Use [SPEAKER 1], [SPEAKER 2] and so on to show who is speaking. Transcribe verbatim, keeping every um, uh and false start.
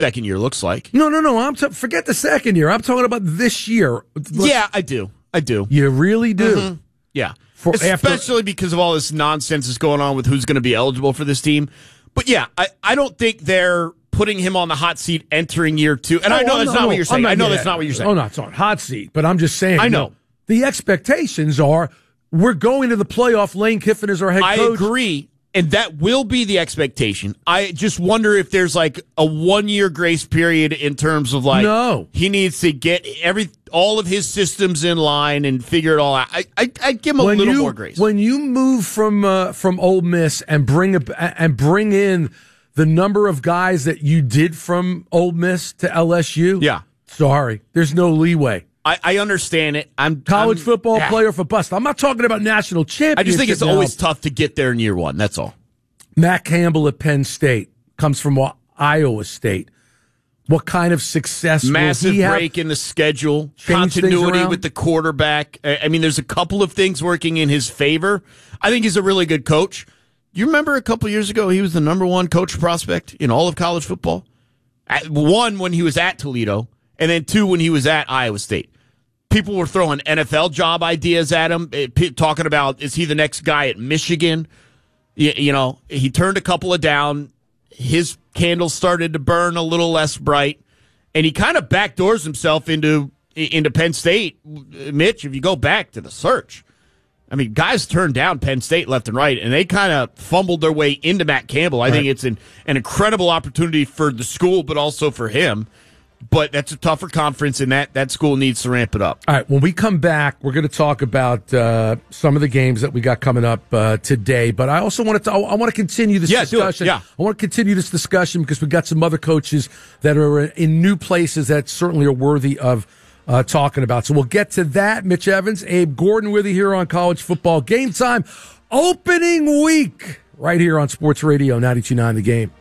[SPEAKER 1] second year looks like.
[SPEAKER 2] No, no, no. I'm t- forget the second year. I'm talking about this year. Let's,
[SPEAKER 1] yeah, I do. I do.
[SPEAKER 2] You really do.
[SPEAKER 1] Mm-hmm. Yeah.
[SPEAKER 2] For
[SPEAKER 1] Especially
[SPEAKER 2] after-
[SPEAKER 1] because of all this nonsense that's going on with who's going to be eligible for this team. But yeah, I, I don't think they're putting him on the hot seat entering year two. And
[SPEAKER 2] oh,
[SPEAKER 1] I know that's
[SPEAKER 2] no,
[SPEAKER 1] not
[SPEAKER 2] no,
[SPEAKER 1] what you're saying.
[SPEAKER 2] not,
[SPEAKER 1] I know
[SPEAKER 2] yeah.
[SPEAKER 1] that's not what you're saying.
[SPEAKER 2] Oh, no, it's not hot seat. But I'm just saying.
[SPEAKER 1] I know.
[SPEAKER 2] You know the expectations are we're going to the playoff. Lane Kiffin is our head
[SPEAKER 1] I
[SPEAKER 2] coach.
[SPEAKER 1] I agree. And that will be the expectation. I just wonder if there's like a one year grace period in terms of like
[SPEAKER 2] no.
[SPEAKER 1] he needs to get every all of his systems in line and figure it all out. I I I'd give him a
[SPEAKER 2] when
[SPEAKER 1] little
[SPEAKER 2] you,
[SPEAKER 1] more grace.
[SPEAKER 2] When you move from uh, from Ole Miss and bring a, and bring in the number of guys that you did from Ole Miss to L S U,
[SPEAKER 1] yeah,
[SPEAKER 2] sorry, there's no leeway.
[SPEAKER 1] I, I understand it. I'm
[SPEAKER 2] college
[SPEAKER 1] I'm,
[SPEAKER 2] football
[SPEAKER 1] yeah.
[SPEAKER 2] player for bust. I'm not talking about national championship.
[SPEAKER 1] I just think it's
[SPEAKER 2] now.
[SPEAKER 1] always tough to get there in year one. That's all.
[SPEAKER 2] Matt Campbell at Penn State comes from Iowa State. What kind of success
[SPEAKER 1] Massive
[SPEAKER 2] will he have?
[SPEAKER 1] break in the schedule,
[SPEAKER 2] Change
[SPEAKER 1] continuity with the quarterback. I mean, there's a couple of things working in his favor. I think he's a really good coach. You remember a couple years ago, he was the number one coach prospect in all of college football? At, one, when he was at Toledo, and then two, when he was at Iowa State. People were throwing N F L job ideas at him, talking about, is he the next guy at Michigan? You, you know, he turned a couple of down. His candles started to burn a little less bright, and he kind of backdoors himself into into Penn State. Mitch, if you go back to the search, I mean, guys turned down Penn State left and right, and they kind of fumbled their way into Matt Campbell. I right. think it's an, an incredible opportunity for the school, but also for him. But that's a tougher conference, and that, that school needs to ramp it up.
[SPEAKER 2] All right, when we come back, we're going to talk about uh, some of the games that we got coming up uh, today. But I also want to I want to continue this
[SPEAKER 1] yeah,
[SPEAKER 2] discussion.
[SPEAKER 1] Yeah,
[SPEAKER 2] I want to continue this discussion because we got some other coaches that are in new places that certainly are worthy of uh, talking about. So we'll get to that. Mitch Evans, Abe Gordon with you here on College Football Game Time. Opening week right here on Sports Radio ninety-two point nine The Game.